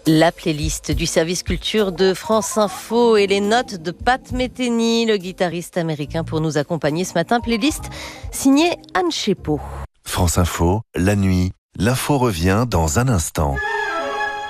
La playlist du service culture de France Info et les notes de Pat Metheny, le guitariste américain, pour nous accompagner ce matin. Playlist signée Anne Chépot. France Info, la nuit, l'info revient dans un instant.